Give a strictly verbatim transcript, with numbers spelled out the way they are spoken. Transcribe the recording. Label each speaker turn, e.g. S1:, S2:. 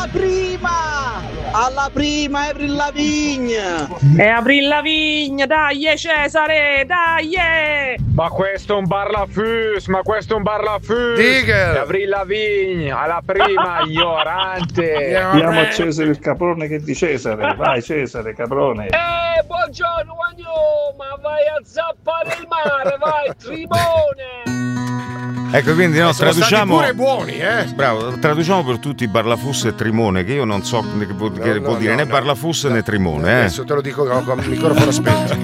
S1: alla prima! Alla prima Avril Lavigne!
S2: E Avril Lavigne, dai Cesare, dai!
S3: Ma questo è un barlafus, ma questo è un barlafus!
S4: Dica!
S3: Avril Lavigne, alla prima, ignorante!
S5: Diamo a Cesare il caprone che è di Cesare, vai Cesare, caprone!
S6: Eh, buongiorno, Guagnò, ma vai a zappa del mare, vai, Trimone!
S7: Ecco, quindi no,
S4: eh, sono
S7: traduciamo.
S4: stati pure buoni, eh?
S7: Bravo, traduciamo per tutti Barlafus e Trimone, che io non so che vuol, che
S4: No,
S7: vuol
S4: no,
S7: dire
S4: no,
S7: né
S4: no.
S7: Barlafus né Trimone. Eh.
S4: Adesso te lo dico con il microfono spento.